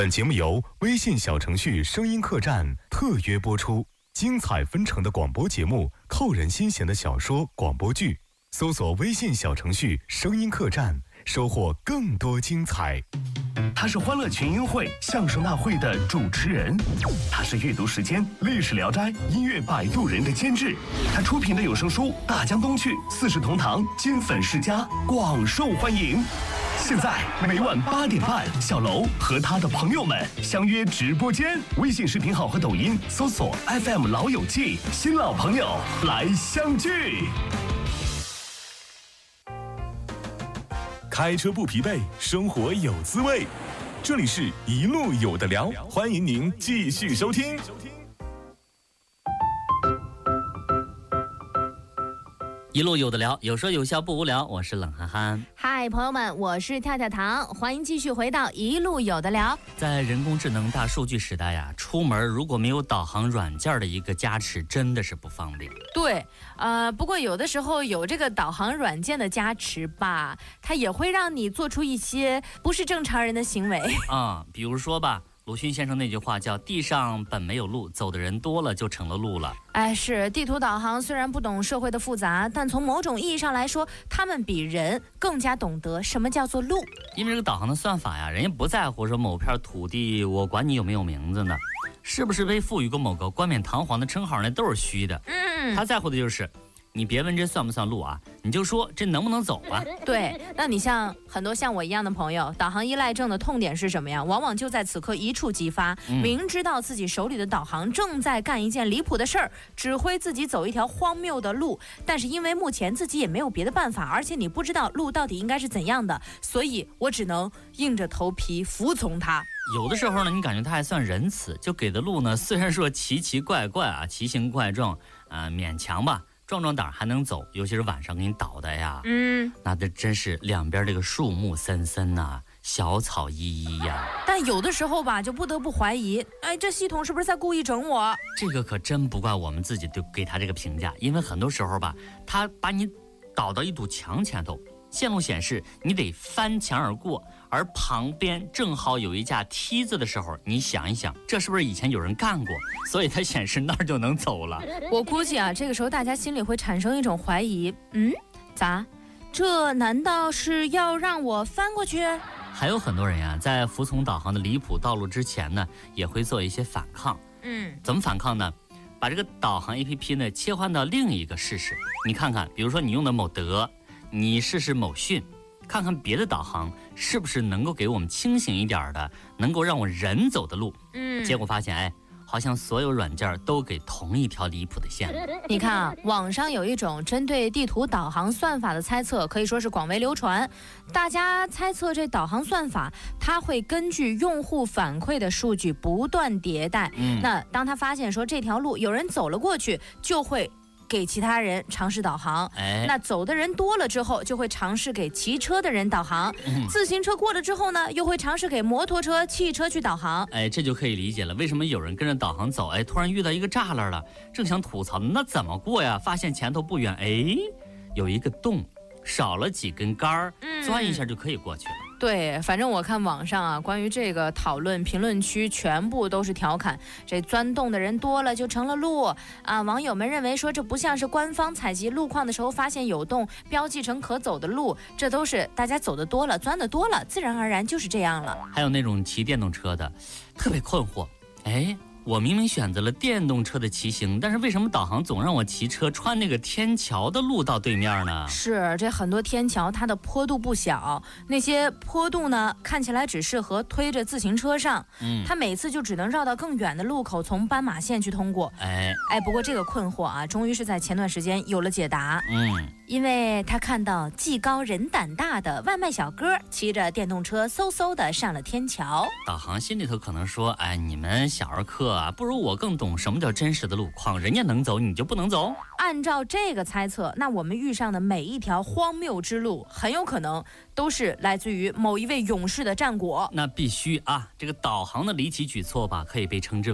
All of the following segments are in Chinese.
本节目由微信小程序声音客栈特约播出，精彩纷呈的广播节目，扣人心弦的小说、广播剧，搜索微信小程序声音客栈，收获更多精彩。 他是欢乐群英会相声大会的主持人，他是阅读时间历史聊斋音乐摆渡人的监制，他出品的有声书《大江东去》四世同堂金粉世家广受欢迎。现在每晚8点半，小楼和他的朋友们相约直播间，微信视频号和抖音搜索 FM 老友记，新老朋友来相聚。 开车不疲惫，生活有滋味。这里是一路有的聊，欢迎您继续收听。 一路有的聊，有说有笑不无聊。我是冷憨憨。 嗨，朋友们，我是跳跳糖，欢迎继续回到一路有的聊。 在人工智能大数据时代呀，出门如果没有导航软件的一个加持，真的是不方便。 对，不过有的时候有这个导航软件的加持吧，它也会让你做出一些不是正常人的行为比如说吧，鲁迅先生那句话叫地上本没有路，走的人多了就成了路了。 是地图导航虽然不懂社会的复杂，但从某种意义上来说，他们比人更加懂得什么叫做路。 因为这个导航的算法呀，人家不在乎说某片土地我管你有没有名字呢，是不是被赋予过某个冠冕堂皇的称号，那都是虚的。他在乎的就是你别问这算不算路啊，你就说这能不能走啊。 对，那你像很多像我一样的朋友，导航依赖症的痛点是什么呀？往往就在此刻一触即发，明知道自己手里的导航正在干一件离谱的事儿，指挥自己走一条荒谬的路，但是因为目前自己也没有别的办法，而且你不知道路到底应该是怎样的，所以我只能硬着头皮服从它。 有的时候呢，你感觉他还算仁慈，就给的路呢，虽然说奇奇怪怪啊，奇形怪状勉强吧，壮壮胆还能走，尤其是晚上给你导的呀，那这真是两边这个树木森森呐，小草依依呀。 但有的时候吧，就不得不怀疑，这系统是不是在故意整我？ 这个可真不怪我们自己对给他这个评价，因为很多时候吧，他把你导到一堵墙前头，线路显示你得翻墙而过，而旁边正好有一架梯子的时候，你想一想，这是不是以前有人干过？所以它显示那儿就能走了。 我估计这个时候大家心里会产生一种怀疑，咋？这难道是要让我翻过去？ 还有很多人呀，在服从导航的离谱道路之前呢，也会做一些反抗。怎么反抗呢？把这个导航 APP 呢切换到另一个试试。你看看，比如说你用的某德，你试试某讯，看看别的导航是不是能够给我们清醒一点的，能够让我人走的路。结果发现好像所有软件都给同一条离谱的线。 你看网上有一种针对地图导航算法的猜测，可以说是广为流传。大家猜测这导航算法它会根据用户反馈的数据不断迭代。那当他发现说这条路有人走了过去，就会给其他人尝试导航。那走的人多了之后，就会尝试给骑车的人导航。自行车过了之后呢，又会尝试给摩托车、汽车去导航。 这就可以理解了，为什么有人跟着导航走，突然遇到一个栅栏了，正想吐槽，那怎么过呀？发现前头不远，有一个洞，少了几根杆儿，钻一下就可以过去了。 对，反正我看网上关于这个讨论评论区全部都是调侃，这钻洞的人多了就成了路网友们认为说这不像是官方采集路况的时候发现有洞标记成可走的路，这都是大家走的多了，钻的多了，自然而然就是这样了。 还有那种骑电动车的特别困惑，我明明选择了电动车的骑行，但是为什么导航总让我骑车穿那个天桥的路到对面呢？ 是，这很多天桥它的坡度不小，那些坡度呢看起来只适合推着自行车上，它每次就只能绕到更远的路口，从斑马线去通过。不过这个困惑终于是在前段时间有了解答。因为他看到技高人胆大的外卖小哥骑着电动车嗖嗖的上了天桥， 导航心里头可能说，你们小儿科不如我更懂什么叫真实的路况，人家能走你就不能走。 按照这个猜测，那我们遇上的每一条荒谬之路很有可能都是来自于某一位勇士的战果。 那必须这个导航的离奇举措吧，可以被称之为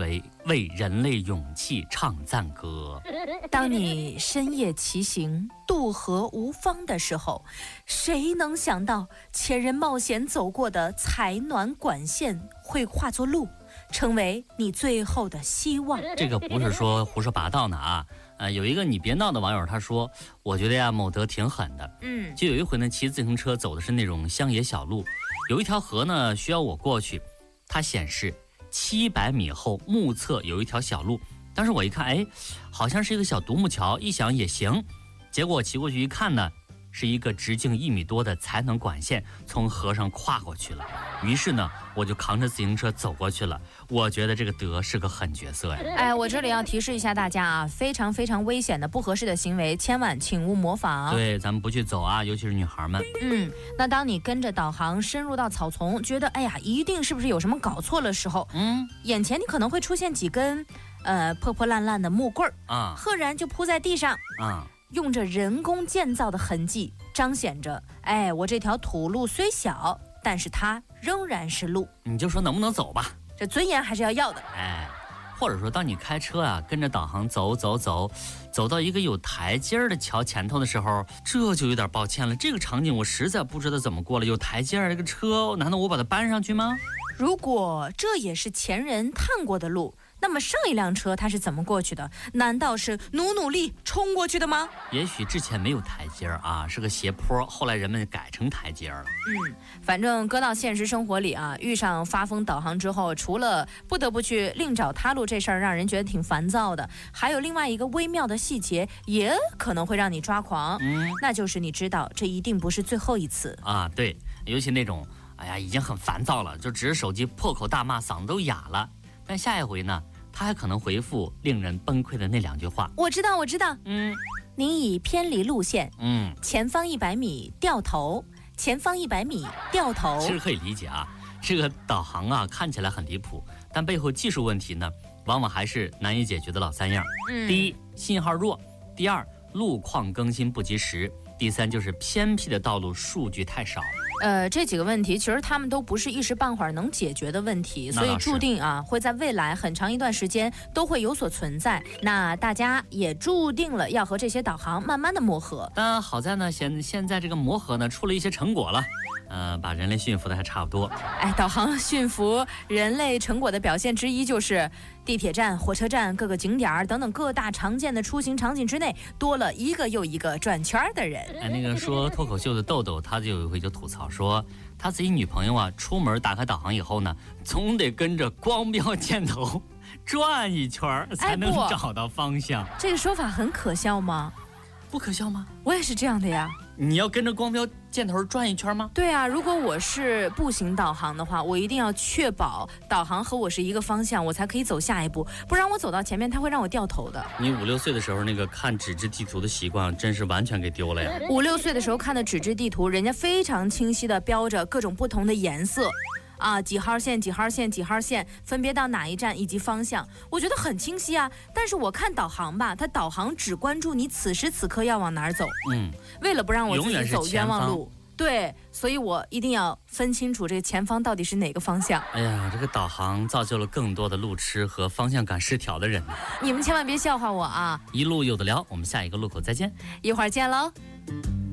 为人类勇气唱赞歌。 当你深夜骑行，渡河无方的时候，谁能想到前人冒险走过的采暖管线会化作路，成为你最后的希望？ 这个不是说胡说八道呢啊。有一个你别闹的网友他说，我觉得呀某德挺狠的。就有一回呢，骑自行车走的是那种乡野小路，有一条河呢需要我过去，它显示700米后目测有一条小路，当时我一看，哎，好像是一个小独木桥，一想也行。结果我骑过去一看呢，是一个直径1米多的采暖管线从河上跨过去了。于是呢，我就扛着自行车走过去了。我觉得这个德是个狠角色呀。 哎，我这里要提示一下大家啊，非常非常危险的不合适的行为，千万请勿模仿。 对，咱们不去走啊，尤其是女孩们。 那当你跟着导航深入到草丛，觉得哎呀，一定是不是有什么搞错的时候，眼前你可能会出现几根破破烂烂的木棍儿啊，赫然就铺在地上啊。用着人工建造的痕迹，彰显着，哎，我这条土路虽小，但是它仍然是路。 你就说能不能走吧， 这尊严还是要要的。 哎，或者说当你开车啊，跟着导航走到一个有台阶的桥前头的时候，这就有点抱歉了。这个场景我实在不知道怎么过了，有台阶这个车，难道我把它搬上去吗？ 如果这也是前人探过的路，那么上一辆车它是怎么过去的？难道是努力冲过去的吗？ 也许之前没有台阶啊，是个斜坡，后来人们改成台阶了。 反正搁到现实生活里啊，遇上发疯导航之后，除了不得不去另找他路这事儿让人觉得挺烦躁的，还有另外一个微妙的细节，也可能会让你抓狂。那就是你知道这一定不是最后一次啊。对，尤其那种哎呀已经很烦躁了，就指着手机破口大骂，嗓子都哑了。但下一回呢，他还可能回复令人崩溃的那2句话。 我知道。您已偏离路线。前方100米掉头。前方100米掉头。 其实可以理解啊，这个导航啊看起来很离谱，但背后技术问题呢，往往还是难以解决的老3样。第一，信号弱；第二，路况更新不及时；第三，就是偏僻的道路数据太少。 这几个问题其实他们都不是一时半会儿能解决的问题，所以注定啊会在未来很长一段时间都会有所存在。那大家也注定了要和这些导航慢慢的磨合。 但好在呢，现在这个磨合呢出了一些成果了，把人类驯服的还差不多。 哎，导航驯服人类成果的表现之一就是地铁站、火车站、各个景点等等各大常见的出行场景之内，多了一个又一个转圈的人。 哎，那个说脱口秀的豆豆，他就有一回就吐槽说，他自己女朋友啊，出门打开导航以后呢，总得跟着光标箭头转一圈才能找到方向。 这个说法很可笑吗？ 不可笑吗？ 我也是这样的呀。 你要跟着光标箭头转一圈吗？ 对啊，如果我是步行导航的话，我一定要确保导航和我是一个方向，我才可以走下一步，不然我走到前面它会让我掉头的。 你5、6岁的时候那个看纸质地图的习惯真是完全给丢了呀。 5、6岁的时候看的纸质地图，人家非常清晰的标着各种不同的颜色啊，几号线几号线几号线分别到哪一站以及方向，我觉得很清晰啊。但是我看导航吧，它导航只关注你此时此刻要往哪儿走，为了不让我自己走冤枉路，对，所以我一定要分清楚这个前方到底是哪个方向。 哎呀，这个导航造就了更多的路痴和方向感失调的人。 你们千万别笑话我啊！ 一路有的聊，我们下一个路口再见， 一会儿见喽。